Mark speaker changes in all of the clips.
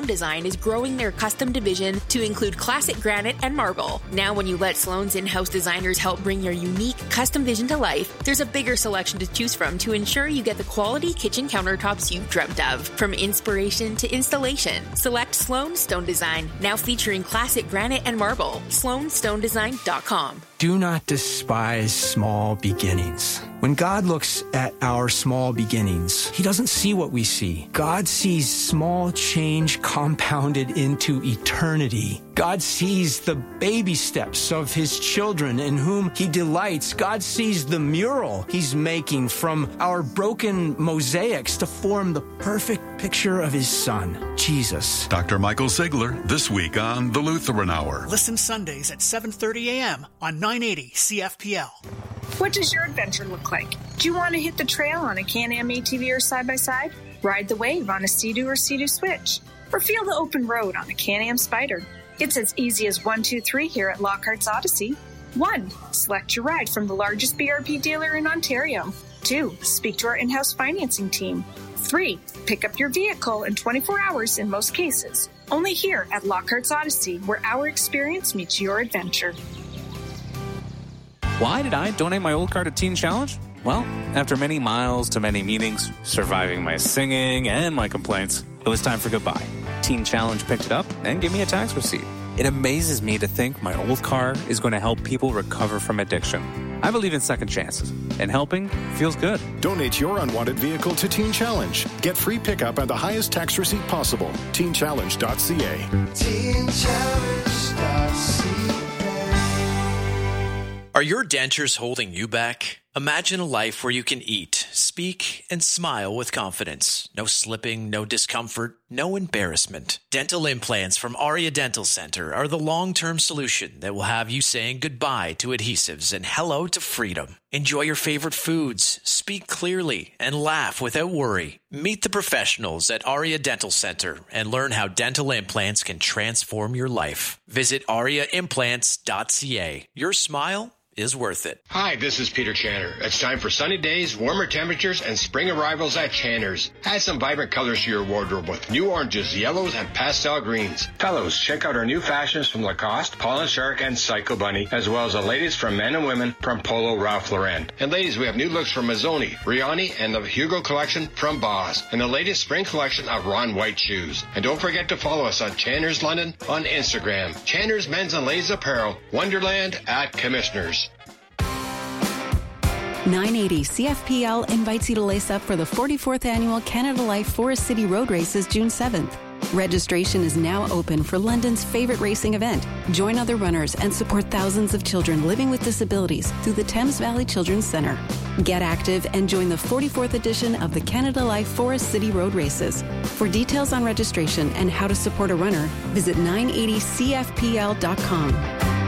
Speaker 1: Stone Design is growing their custom division to include classic granite and marble. Now, when you let Sloan's in-house designers help bring your unique custom vision to life, there's a bigger selection to choose from to ensure you get the quality kitchen countertops you've dreamt of. From inspiration to installation, select Sloan Stone Design, now featuring classic granite and marble. SloanStoneDesign.com.
Speaker 2: Do not despise small beginnings. When God looks at our small beginnings, He doesn't see what we see. God sees small change compounded into eternity. God sees the baby steps of His children in whom He delights. God sees the mural He's making from our broken mosaics to form the perfect picture of His Son, Jesus.
Speaker 3: Dr. Michael Sigler, this week on The Lutheran Hour.
Speaker 4: Listen Sundays at 7:30 a.m. on 980 CFPL.
Speaker 5: What does your adventure look like? Do you want to hit the trail on a Can-Am ATV or side-by-side? Ride the wave on a Sea-Doo or Sea-Doo Switch? Or feel the open road on a Can-Am Spyder? It's as easy as 1, 2, 3 here at Lockhart's Odyssey. 1. Select your ride from the largest BRP dealer in Ontario. 2. Speak to our in-house financing team. 3. Pick up your vehicle in 24 hours in most cases. Only here at Lockhart's Odyssey, where our experience meets your adventure.
Speaker 6: Why did I donate my old car to Teen Challenge? Well, after many miles to many meetings, surviving my singing and my complaints, it was time for goodbye. Teen Challenge picked it up and gave me a tax receipt. It amazes me to think my old car is going to help people recover from addiction. I believe in second chances, and helping feels good.
Speaker 7: Donate your unwanted vehicle to Teen Challenge. Get free pickup and the highest tax receipt possible. TeenChallenge.ca.
Speaker 8: TeenChallenge.ca. Are your dentures holding you back? Imagine a life where you can eat, speak, and smile with confidence. No slipping, no discomfort, no embarrassment. Dental implants from Aria Dental Center are the long-term solution that will have you saying goodbye to adhesives and hello to freedom. Enjoy your favorite foods, speak clearly, and laugh without worry. Meet the professionals at Aria Dental Center and learn how dental implants can transform your life. Visit ariaimplants.ca. Your smile is worth it.
Speaker 9: Hi, this is Peter Channer. It's time for sunny days, warmer temperatures, and spring arrivals at Channer's. Add some vibrant colors to your wardrobe with new oranges, yellows, and pastel greens. Fellows, check out our new fashions from Lacoste, Paul & Shark, and Psycho Bunny, as well as the latest from men and women from Polo Ralph Lauren. And ladies, we have new looks from Mazzoni, Riani, and the Hugo collection from Boss, and the latest spring collection of Ron White shoes. And don't forget to follow us on Channer's London on Instagram. Channer's Men's and Ladies Apparel, Wonderland at Commissioners.
Speaker 10: 980 CFPL invites you to lace up for the 44th Annual Canada Life Forest City Road Races June 7th. Registration is now open for London's favorite racing event. Join other runners and support thousands of children living with disabilities through the Thames Valley Children's Centre. Get active and join the 44th edition of the Canada Life Forest City Road Races. For details on registration and how to support a runner, visit 980CFPL.com.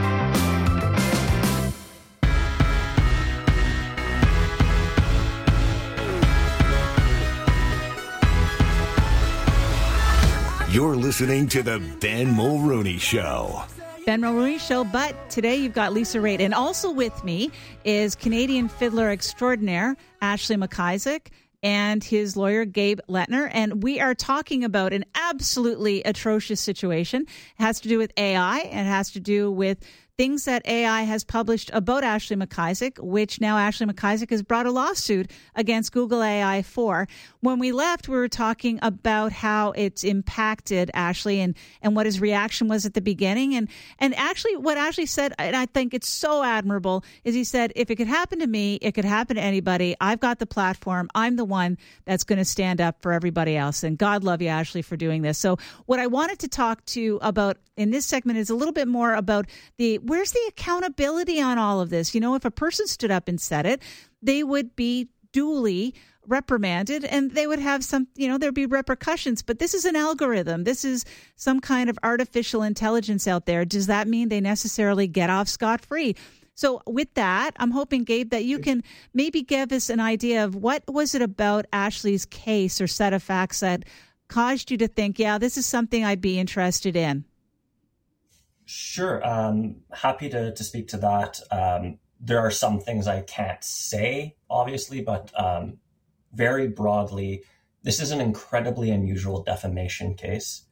Speaker 11: You're listening to the Ben Mulroney Show.
Speaker 12: Ben Mulroney Show, but today you've got Lisa Raitt. And also with me is Canadian fiddler extraordinaire Ashley McIsaac and his lawyer Gabe Lettner. And we are talking about an absolutely atrocious situation. It has to do with AI. It has to do with things that AI has published about Ashley McIsaac, which now Ashley McIsaac has brought a lawsuit against Google AI for. When we left, we were talking about how it's impacted Ashley and what his reaction was at the beginning. And actually what Ashley said, and I think it's so admirable, is he said, if it could happen to me, it could happen to anybody. I've got the platform. I'm the one that's going to stand up for everybody else. And God love you, Ashley, for doing this. So what I wanted to talk to you about in this segment is a little bit more about where's the accountability on all of this? You know, if a person stood up and said it, they would be duly reprimanded and they would have some, there'd be repercussions. But this is an algorithm. This is some kind of artificial intelligence out there. Does that mean they necessarily get off scot-free? So with that, I'm hoping, Gabe, that you can maybe give us an idea of what was it about Ashley's case or set of facts that caused you to think, yeah, this is something I'd be interested in.
Speaker 13: Sure. Happy to speak to that. There are some things I can't say, obviously, but very broadly, this is an incredibly unusual defamation case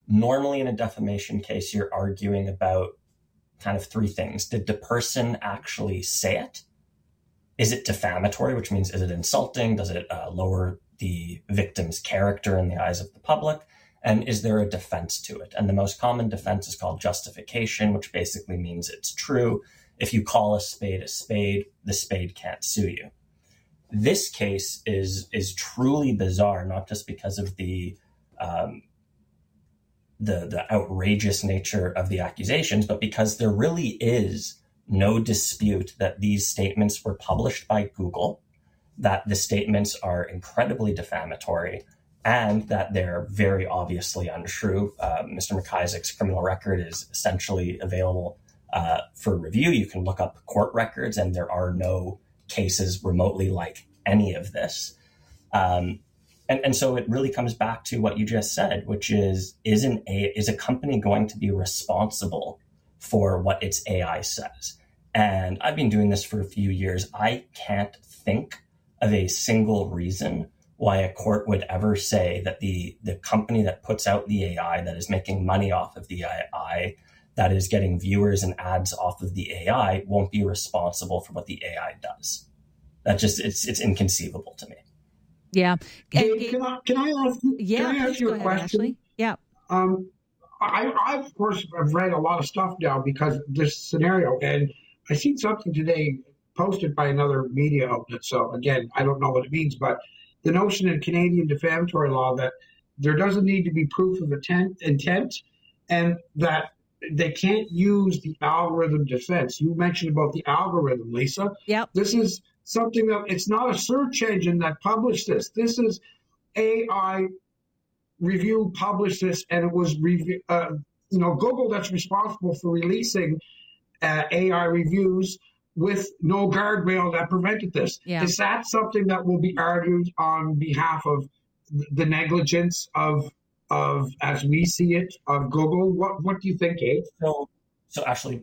Speaker 13: Normally in a defamation case, you're arguing about kind of three things. Did the person actually say it? Is it defamatory, which means is it insulting? Does it lower the victim's character in the eyes of the public? And is there a defense to it? And the most common defense is called justification, which basically means it's true. If you call a spade, the spade can't sue you. This case is truly bizarre, not just because of the outrageous nature of the accusations, but because there really is no dispute that these statements were published by Google, that the statements are incredibly defamatory, and that they're very obviously untrue. Mr. McIsaac's criminal record is essentially available for review. You can look up court records, and there are no cases remotely like any of this. And so it really comes back to what you just said, which is a company going to be responsible for what its AI says? And I've been doing this for a few years. I can't think of a single reason why a court would ever say that the company that puts out the AI, that is making money off of the AI, that is getting viewers and ads off of the AI, won't be responsible for what the AI does. That just, it's inconceivable to me.
Speaker 12: Yeah.
Speaker 14: Dave, can I ask you?
Speaker 12: Yeah,
Speaker 14: can I ask you a question?
Speaker 12: Ashley. Yeah.
Speaker 14: I of course have read a lot of stuff now because of this scenario, and I seen something today posted by another media outlet. So again, I don't know what it means, but the notion in Canadian defamatory law that there doesn't need to be proof of intent, and that they can't use the algorithm defense. You mentioned about the algorithm, Lisa.
Speaker 12: Yep.
Speaker 14: This is something that it's not a search engine that published this. This is AI Review published this, and it was Google that's responsible for releasing AI reviews with no guardrail that prevented this.
Speaker 12: Yeah.
Speaker 14: Is that something that will be argued on behalf of the negligence of as we see it, of Google? What do you think, Gabe?
Speaker 13: So Ashley,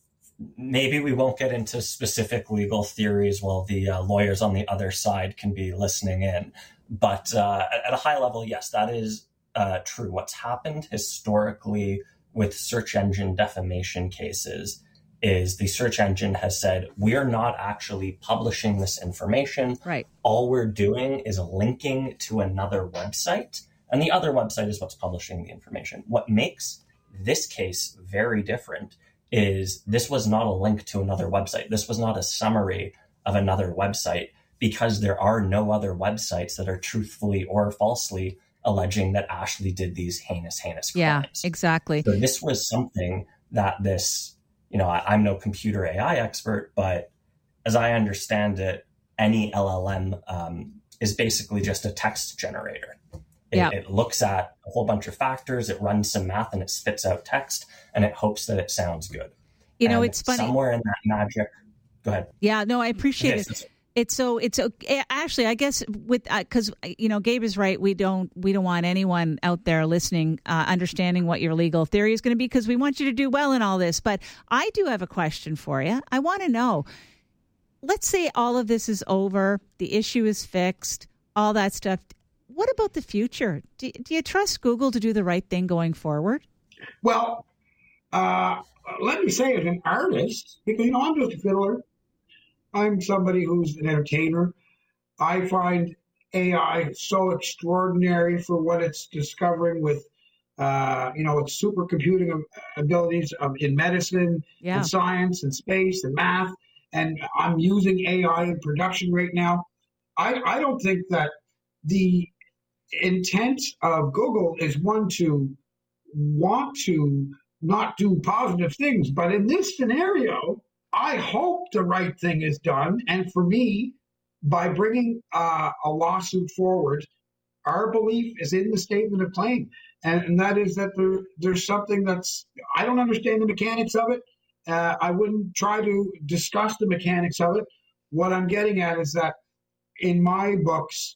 Speaker 13: maybe we won't get into specific legal theories while the lawyers on the other side can be listening in. But at a high level, yes, that is true. What's happened historically with search engine defamation cases is the search engine has said, we're not actually publishing this information.
Speaker 12: Right.
Speaker 13: All we're doing is linking to another website, and the other website is what's publishing the information. What makes this case very different is this was not a link to another website. This was not a summary of another website, because there are no other websites that are truthfully or falsely alleging that Ashley did these heinous crimes.
Speaker 12: Yeah, exactly.
Speaker 13: So this was something that this, I'm no computer AI expert, but as I understand it, any LLM is basically just a text generator. It looks at a whole bunch of factors, it runs some math, and it spits out text, and it hopes that it sounds good.
Speaker 12: It's funny.
Speaker 13: Somewhere in that magic, go ahead.
Speaker 12: Yeah, no, I appreciate it. It's Ashley, I guess because Gabe is right. We don't want anyone out there listening understanding what your legal theory is going to be, because we want you to do well in all this. But I do have a question for you. I want to know. Let's say all of this is over, the issue is fixed, all that stuff. What about the future? Do you trust Google to do the right thing going forward?
Speaker 14: Well, let me say, as an artist, because I'm just a fiddler. I'm somebody who's an entertainer. I find AI so extraordinary for what it's discovering with, its supercomputing abilities in medicine, and science, and space, and math. And I'm using AI in production right now. I don't think that the intent of Google is one to want to not do positive things. But in this scenario, I hope the right thing is done. And for me, by bringing a lawsuit forward, our belief is in the statement of claim. And that is that there's something that's, I don't understand the mechanics of it. I wouldn't try to discuss the mechanics of it. What I'm getting at is that in my books,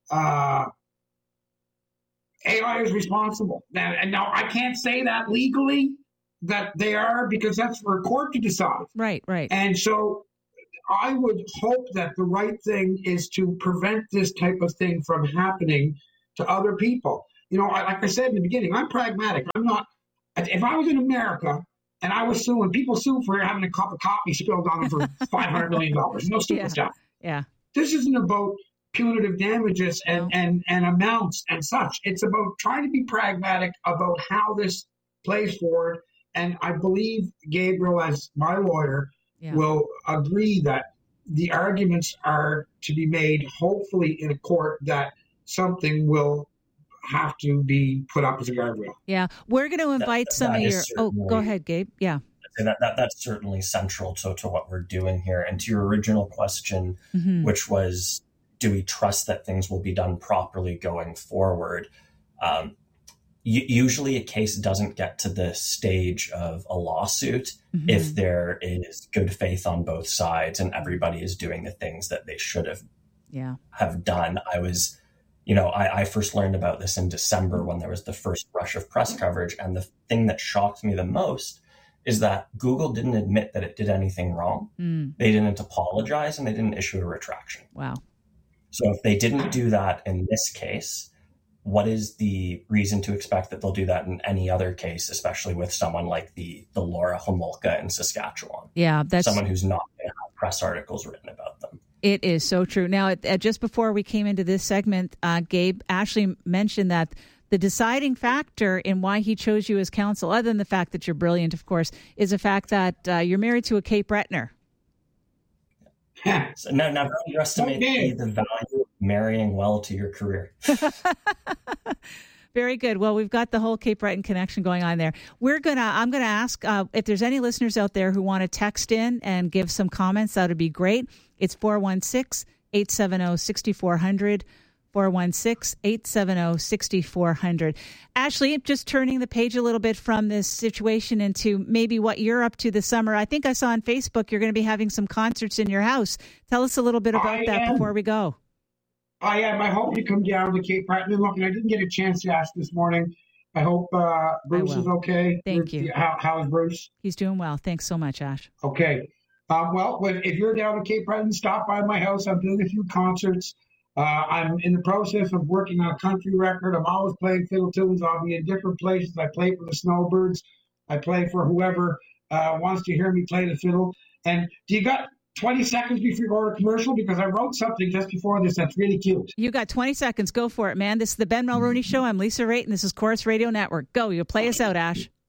Speaker 14: AI is responsible. And now I can't say that legally, that they are, because that's for a court to decide.
Speaker 12: Right.
Speaker 14: And so I would hope that the right thing is to prevent this type of thing from happening to other people. like I said in the beginning, I'm pragmatic. I'm not. If I was in America and I was suing, people sue for having a cup of coffee spilled on them for $500 million. No stupid stuff.
Speaker 12: Yeah.
Speaker 14: This isn't about punitive damages and amounts and such. It's about trying to be pragmatic about how this plays forward. And I believe Gabriel, as my lawyer, will agree that the arguments are to be made, hopefully in a court, that something will have to be put up as a guardrail.
Speaker 12: Yeah. We're going to invite some of your... Oh, go ahead, Gabe. Yeah.
Speaker 13: That's certainly central to what we're doing here. And to your original question, which was, do we trust that things will be done properly going forward? Usually a case doesn't get to the stage of a lawsuit if there is good faith on both sides and everybody is doing the things that they should have done. I first learned about this in December when there was the first rush of press coverage. And the thing that shocked me the most is that Google didn't admit that it did anything wrong. They didn't apologize and they didn't issue a retraction.
Speaker 12: Wow.
Speaker 13: So if they didn't do that in this case, what is the reason to expect that they'll do that in any other case, especially with someone like the Laura Homolka in Saskatchewan?
Speaker 12: Yeah, that's
Speaker 13: someone who's not going to have press articles written about them.
Speaker 12: It is so true. Now, just before we came into this segment, Gabe, Ashley mentioned that the deciding factor in why he chose you as counsel, other than the fact that you're brilliant, of course, is the fact that you're married to a Cape Bretner.
Speaker 13: So never underestimate the value of marrying well to your career.
Speaker 12: Very good. Well, we've got the whole Cape Breton connection going on there. I'm going to ask if there's any listeners out there who want to text in and give some comments. That would be great. It's 416-870-6400. 416-870-6400. Ashley, just turning the page a little bit from this situation into maybe what you're up to this summer. I think I saw on Facebook you're going to be having some concerts in your house. Tell us a little bit about that before we go.
Speaker 14: I am. I hope you come down to Cape Breton. Look, and I didn't get a chance to ask this morning. I hope Bruce is okay.
Speaker 12: Thank you.
Speaker 14: How is Bruce?
Speaker 12: He's doing well. Thanks so much, Ash.
Speaker 14: Okay. Well, if you're down at Cape Breton, stop by my house. I'm doing a few concerts. I'm in the process of working on a country record. I'm always playing fiddle tunes. I'll be in different places. I play for the Snowbirds. I play for whoever wants to hear me play the fiddle. And do you got 20 seconds before you go to commercial? Because I wrote something just before this that's really cute.
Speaker 12: You got 20 seconds. Go for it, man. This is the Ben Mulroney Show. I'm Lisa Raitt, and this is Chorus Radio Network. Go. You play us out, Ash.